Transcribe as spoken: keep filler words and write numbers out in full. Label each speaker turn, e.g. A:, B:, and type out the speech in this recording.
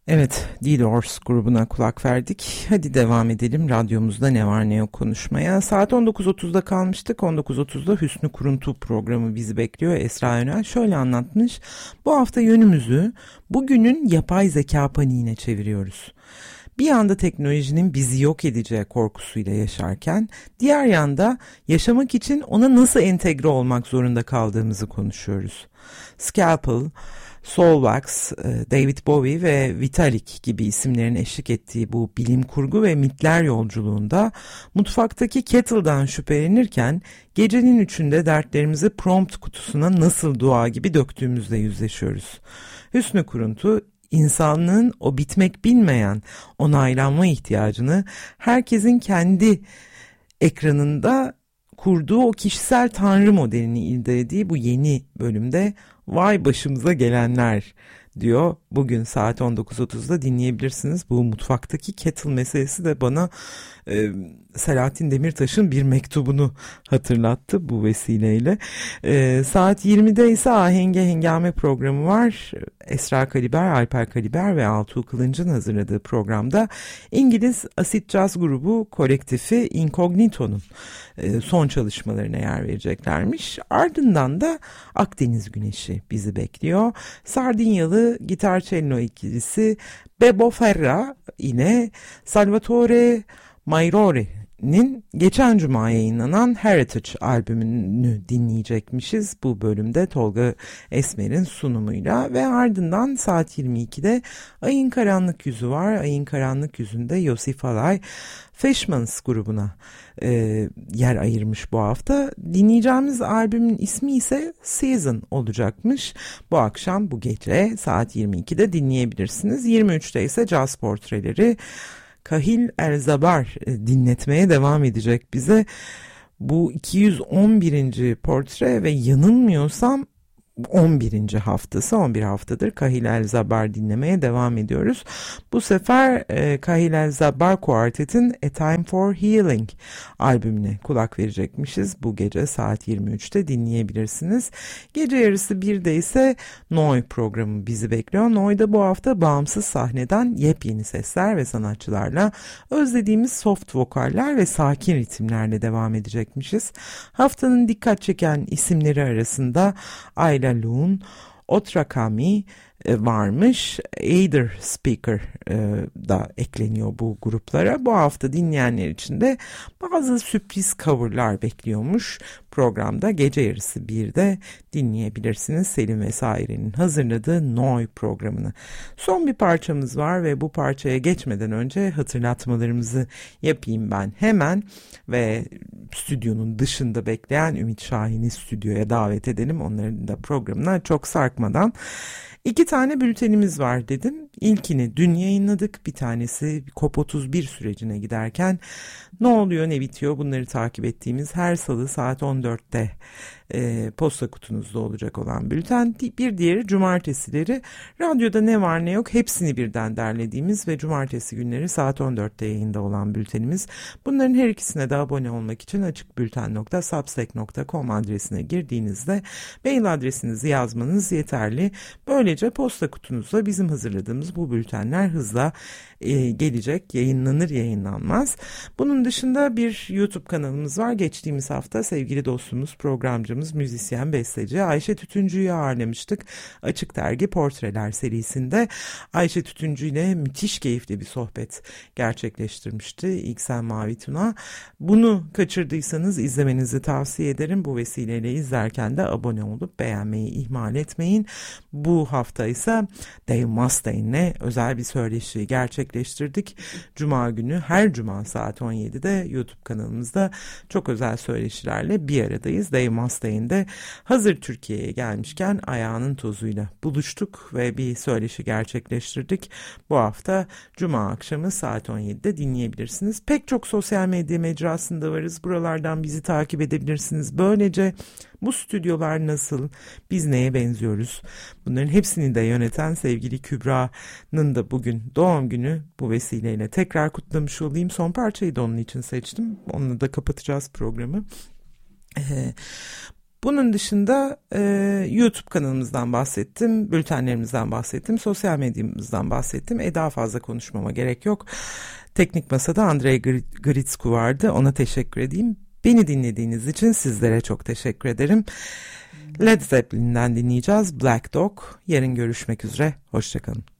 A: Evet, The Doors grubuna kulak verdik. Hadi devam edelim radyomuzda ne var ne yok konuşmaya. Saat on dokuz otuzda kalmıştık. on dokuz otuzda Hüsnü Kuruntu programı bizi bekliyor. Esra Önal şöyle anlatmış. Bu hafta yönümüzü bugünün yapay zeka paniğine çeviriyoruz. Bir yanda teknolojinin bizi yok edeceği korkusuyla yaşarken, diğer yanda yaşamak için ona nasıl entegre olmak zorunda kaldığımızı konuşuyoruz. Scalpel, Soulwax, David Bowie ve Vitalik gibi isimlerin eşlik ettiği bu bilim kurgu ve mitler yolculuğunda mutfaktaki kettle'dan şüphelenirken gecenin üçünde dertlerimizi prompt kutusuna nasıl dua gibi döktüğümüzle yüzleşiyoruz. Hüsnü Kuruntu, İnsanlığın o bitmek bilmeyen onaylanma ihtiyacını herkesin kendi ekranında kurduğu o kişisel tanrı modelini irdelediği bu yeni bölümde vay başımıza gelenler diyor. Bugün saat on dokuz otuzda dinleyebilirsiniz. Bu mutfaktaki kettle meselesi de bana e, Selahattin Demirtaş'ın bir mektubunu hatırlattı bu vesileyle. E, saat yirmide ise Ahenge Hengame programı var. Esra Kaliber, Alper Kaliber ve Altuğ Kılınç'ın hazırladığı programda İngiliz asit caz grubu kolektifi Incognito'nun e, son çalışmalarına yer vereceklermiş. Ardından da Akdeniz Güneşi bizi bekliyor. Sardinyalı gitar cello ikilisi Bebo Ferra yine Salvatore Mairore'nin geçen cuma yayınlanan Heritage albümünü dinleyecekmişiz bu bölümde Tolga Esmer'in sunumuyla ve ardından saat yirmi ikide Ayın Karanlık Yüzü var. Ayın Karanlık Yüzü'nde Yosif Alay Fishmans grubuna e, yer ayırmış bu hafta. Dinleyeceğimiz albümün ismi ise Season olacakmış. Bu akşam bu gece saat yirmi ikide dinleyebilirsiniz. yirmi üçte ise Caz Portreleri Kahil Elzabar dinletmeye devam edecek bize. Bu iki yüz on birinci portre ve yanılmıyorsam on birinci haftası, on bir haftadır Kahil Elzabar dinlemeye devam ediyoruz. Bu sefer e, Kahil Elzabar Quartet'in A Time for Healing albümüne kulak verecekmişiz. Bu gece saat yirmi üçte dinleyebilirsiniz. Gece yarısı birde ise Noy programı bizi bekliyor. Noy'da bu hafta bağımsız sahneden yepyeni sesler ve sanatçılarla özlediğimiz soft vokaller ve sakin ritimlerle devam edecekmişiz. Haftanın dikkat çeken isimleri arasında Ayla Loon, Otrakami varmış. Aider Speaker e, da ekleniyor bu gruplara. Bu hafta dinleyenler için de bazı sürpriz coverlar bekliyormuş. Programda gece yarısı birde dinleyebilirsiniz Selim Vesaire'nin hazırladığı Noy programını. Son bir parçamız var ve bu parçaya geçmeden önce hatırlatmalarımızı yapayım ben hemen ve stüdyonun dışında bekleyen Ümit Şahin'i stüdyoya davet edelim. Onların da programına çok sarkmadan. İki tane bültenimiz var dedim. İlkini dün yayınladık. Bir tanesi COP otuz bir sürecine giderken ne oluyor ne bitiyor bunları takip ettiğimiz her salı saat on dörtte e, posta kutunuzda olacak olan bülten. Bir diğeri cumartesileri radyoda ne var ne yok hepsini birden derlediğimiz ve cumartesi günleri saat on dörtte yayında olan bültenimiz. Bunların her ikisine de abone olmak için açıkbülten nokta substack nokta com adresine girdiğinizde mail adresinizi yazmanız yeterli. Böylece posta kutunuzda bizim hazırladığımız bu bültenler hızla e, gelecek, yayınlanır yayınlanmaz. Bunun dışında bir YouTube kanalımız var. Geçtiğimiz hafta sevgili dostumuz, programcımız, müzisyen, besteci Ayşe Tütüncü'yü ağırlamıştık. Açık Dergi Portreler serisinde Ayşe Tütüncü ile müthiş keyifli bir sohbet gerçekleştirmişti İlksel Mavi Tuna. Bunu kaçırdıysanız izlemenizi tavsiye ederim. Bu vesileyle izlerken de abone olup beğenmeyi ihmal etmeyin. Bu hafta ise Dave Mustaine'le özel bir söyleşi gerçekleştirdik. Cuma günü her cuma saat on yedide YouTube kanalımızda çok özel söyleşilerle bir aradayız. Dave Mustaine'de hazır Türkiye'ye gelmişken ayağının tozuyla buluştuk ve bir söyleşi gerçekleştirdik. Bu hafta cuma akşamı saat on yedide dinleyebilirsiniz. Pek çok sosyal medya mecrasında varız. Buralardan bizi takip edebilirsiniz. Böylece bu stüdyolar nasıl, biz neye benziyoruz? Bunların hepsini de yöneten sevgili Kübra'nın da bugün doğum günü, bu vesileyle tekrar kutlamış olayım. Son parçayı da onun için seçtim. Onunla da kapatacağız programı. Ee, Bunun dışında e, YouTube kanalımızdan bahsettim, bültenlerimizden bahsettim, sosyal medyamızdan bahsettim. E daha fazla konuşmama gerek yok. Teknik Masa'da Andrei Gritsku vardı, ona teşekkür edeyim. Beni dinlediğiniz için sizlere çok teşekkür ederim. Led Zeppelin'den dinleyeceğiz Black Dog. Yarın görüşmek üzere, hoşçakalın.